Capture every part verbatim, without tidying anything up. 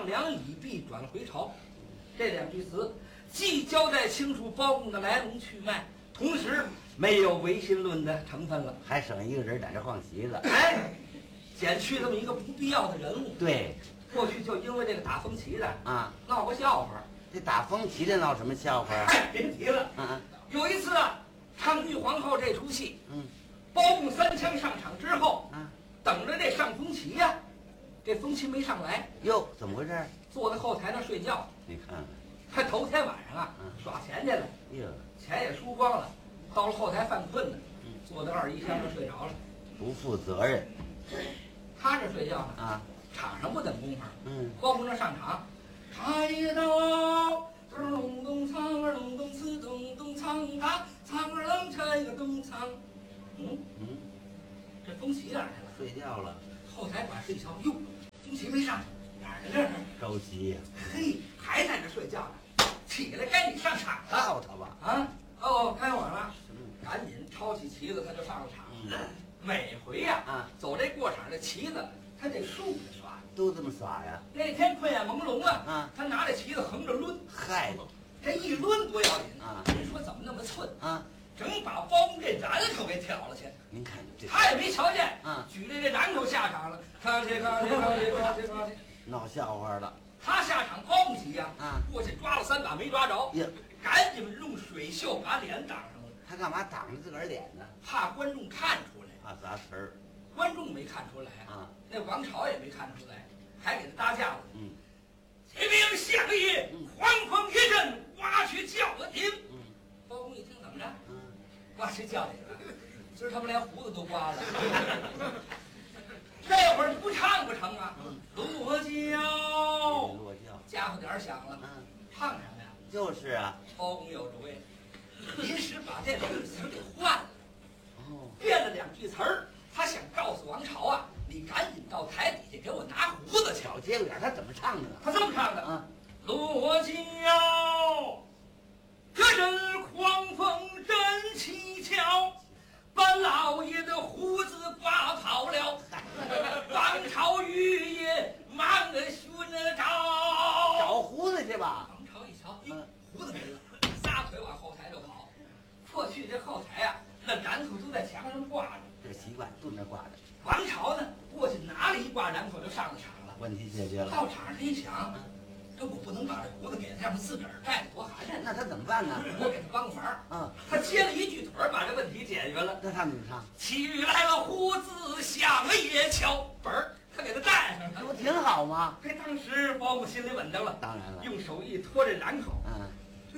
丈量，以臂转回朝。这两句词既交代清楚包公的来龙去脉，同时没有唯心论的成分了， 还省一个人在这晃旗子。 哎，减去这么一个不必要的人物。 对， 过去就因为这个打风旗的啊， 闹过笑话。 这打风旗的闹什么笑话啊？ 哎，别提了。 嗯嗯， 有一次啊，唱玉皇后这出戏， 嗯， 包公三枪上场之后， 啊， 等着这上风旗呀、啊，这风旗没上来。 哟，怎么回事？ 坐在后台那睡觉。 你看看， 他头天晚上啊， 嗯、 耍钱去了， 哟， 钱也输光了，到了后台犯困呢，嗯、坐在二衣箱上睡着了， 不负责任。 他这睡觉呢啊， 场上不等功夫， 嗯， 包公这上场，唱一道。咚咚锵儿咚咚呲咚咚锵打锵儿啷这个咚锵，嗯嗯， 这风旗哪儿去了？ 睡觉了。 后台管事一瞧，哟，风旗没上，哪儿去了？ 着急呀！ 嘿，还在这睡觉呢，起来该你上场了。 告他吧。 啊，哦，开网了，赶紧抄起旗子，他就上了场。嗯、每回呀、啊，啊，走这过场的旗子，他得竖着刷。 都这么耍呀？ 那天困眼朦胧啊， 啊， 他拿着旗子横着抡， 嗨， 这一抡多要紧啊！ 人说怎么那么寸啊？ 整把包公这髯头给挑了去。 您看这， 他也没瞧见， 啊， 举着这髯头下场了，康去康去康去康去康去， 闹笑话了。 他下场包不起呀， 啊， 过去抓了三把没抓着， 呀， 赶紧用水袖把脸挡上了。 他干嘛挡着自个儿脸呢？ 怕观众看出来， 怕砸词儿。 观众没看出来啊， 那王朝也没看出来。还给他搭架子， 嗯， 启禀相爷，黄风一阵，挖去叫停。 嗯， 包公一听怎么着？ 嗯， 挖去叫停了。今儿他们连胡子都刮了。这会儿你不唱不成啊？落轿， 落轿， 家伙点儿响了。 嗯， 唱什么呀？ 就是啊。 包公有主意，临时把这两句词儿给换了。 哦， 变了两句词儿，他想告诉王朝啊。你赶紧到台底下给我拿胡子去。 小节骨眼，他怎么唱的呢？ 他这么唱的： 嗯， 落轿，这阵狂风真蹊跷，把老爷的胡子刮跑了。王朝玉也忙着寻找， 找胡子去吧。 王朝一瞧，哟，胡子没了，撒腿往后台就跑。过去这后台啊，那髯头都在墙上挂着， 这习惯都那挂着。 王朝呢，过去拿了一挂髯头就上了场了， 问题解决了。 到场上他一想，这我不能把这胡子给他，让他自个儿戴着多寒碜。 那他怎么办呢？ 我给他帮个忙。 嗯， 他接了一句腿儿，把这问题解决了。 那他怎么唱？ 取来了胡子响也敲本儿，他给他戴上了， 这不挺好吗？ 这当时包公心里稳当了。 当然了， 用手一托这髯口， 嗯。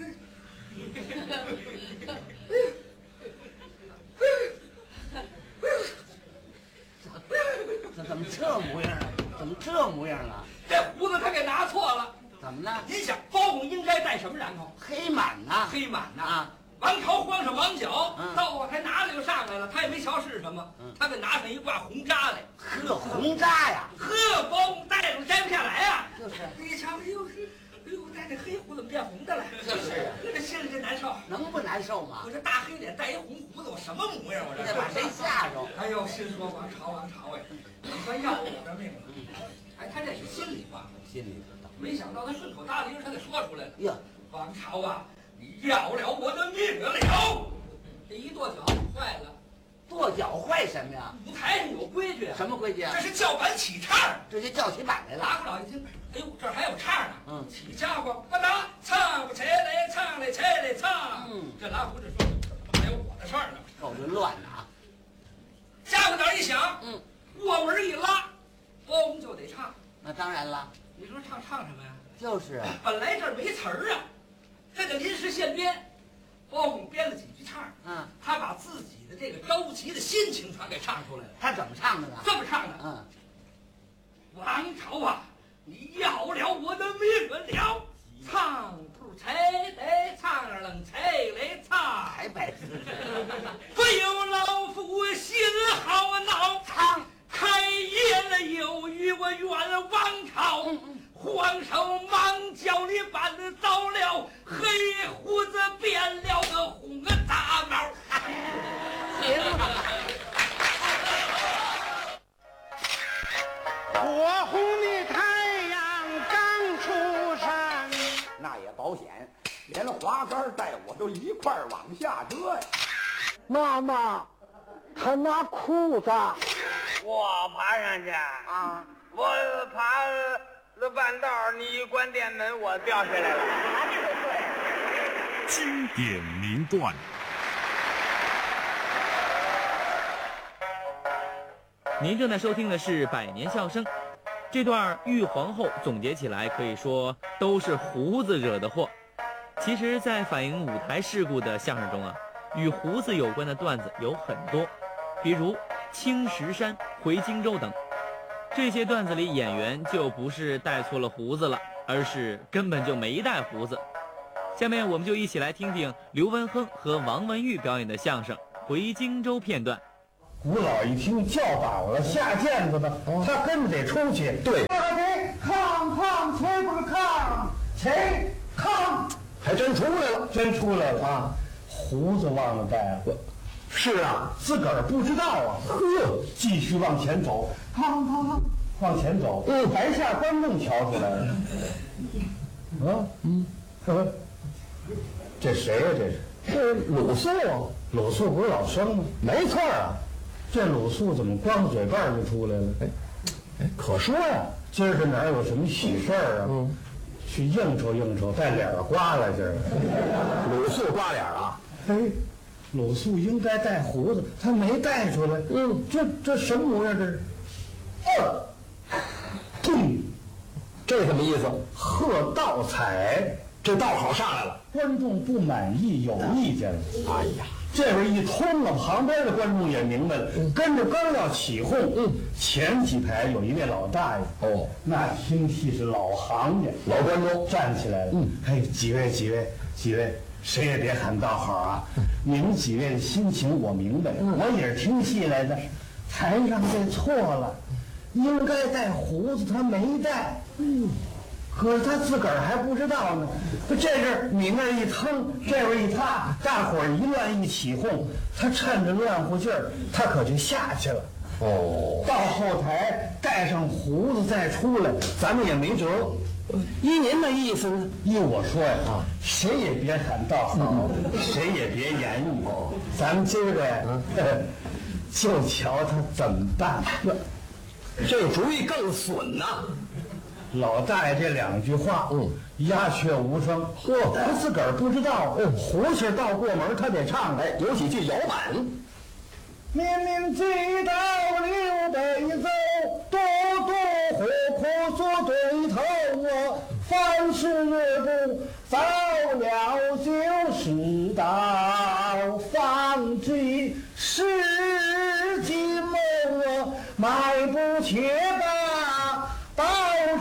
这怎么这模样啊？怎么这模样啊？ 这胡子他给拿错了。 怎么呢？ 您想，包公应该戴什么髯口？ 黑满呐， 黑满呐！ 啊！ 王朝慌上忙脚， 嗯、 到后台拿了就上来了，他也没瞧是什么， 嗯、 他给拿上一挂红扎来。 呵，红扎呀！ 呵，包公戴上摘不下来呀、 啊！就是， 你瞧，哎呦，哎呦，戴这黑胡怎么变红的了？ 就是， 这心里真难受。 能不难受吗？ 我这大黑脸戴一红胡子，我什么模样？我这得把谁吓着？ 哎呦，心说王朝，王朝哎，你算要我这命了。哎，他这是心里话， 心里知道。 没想到他顺口搭了一声，他给说出来了。 呀， 王朝啊，你要了我的命了！这一跺脚坏了， 跺脚坏什么呀？ 舞台上有规矩。 什么规矩啊？ 这是叫板起唱， 这就叫起板来了。 打鼓佬一听，哎呦，这儿还有唱呢。 嗯， 起家伙，吧嗒，唱不起来，唱来起来唱。 嗯， 这拉胡子说，还有我的事儿呢。 够就乱的啊！ 家伙点一响， 嗯， 过门一拉，包公就得唱。 那当然了。 你说唱唱什么呀？ 就是啊， 本来这儿没词儿啊，这个临时现编。包公编了几句唱， 嗯， 他把自己的这个着急的心情全给唱出来了。 他怎么唱的呢？ 这么唱的， 嗯， 王朝啊，你要了我的命了，唱不才得唱冷才来唱， 还摆姿势， 不由老夫心好恼， 唱开业了有余我冤王朝。 嗯嗯， 皇上忙叫你办的早了，黑胡子变了个红大毛。 行了， 火红的太阳刚连滑竿带我都一块儿往下折呀。 妈妈，他拿裤子。 我爬上去啊！我爬了半道，你一关电门，我掉下来了。 经典名段。 您正在收听的是《百年笑声》，这段玉皇后总结起来可以说都是胡子惹的祸。其实，在反映舞台事故的相声中啊，与胡子有关的段子有很多，比如青石山、回荆州等。这些段子里演员就不是戴错了胡子了，而是根本就没戴胡子。下面我们就一起来听听刘文亨和王文玉表演的相声《回荆州》片段。 吴老一听叫板了，下毽子呢，他跟着得出去。对，抗抗，谁不是抗？谁抗？还真出来了，真出来了啊！胡子忘了戴了。是啊，自个儿不知道啊。呵，继续往前走，抗抗，往前走。嗯，台下观众瞧出来了。啊，嗯，呵，这谁呀、啊？这是？这鲁肃啊！鲁肃不是老生吗？没错啊。这鲁肃怎么光嘴巴就出来了？哎，哎，可说呀，今儿个哪有什么喜事儿啊？嗯，去应酬应酬，带脸刮了今儿。鲁肃刮脸啊？哎，鲁肃应该带胡子，他没带出来。嗯，这这什么模样？这是？二，咚，这什么意思？贺道彩，这道好上来了。观众不满意，有意见了。哎呀！这会儿一通了，旁边的观众也明白了，嗯、跟着刚要起哄，嗯，前几排有一位老大爷，哦，那听戏是老行家，老观众站起来了，嗯，嘿，几位几位几位，谁也别喊道好啊，嗯、你们几位的心情我明白，嗯、我也是听戏来的，台上这错了，应该带胡子，他没带，嗯。可是他自个儿还不知道呢，这阵儿你那儿一腾，这会儿一塌，大伙儿一乱一起哄，他趁着乱乎劲儿，他可就下去了。哦，到后台带上胡子再出来，咱们也没辙。依您的意思呢？依我说呀，啊，谁也别喊道好，嗯、谁也别言语，咱们今儿个呀，嗯、就瞧他怎么办。这主意更损呐！老大爷这两句话，嗯，鸦雀无声。嚯，他自个儿不知道，嗯，胡气到过门，他得唱。哎，有几句摇板。面面俱到刘备走，多多火火做对头啊！凡事若不早了就是到，方知是计谋啊，迈步且罢。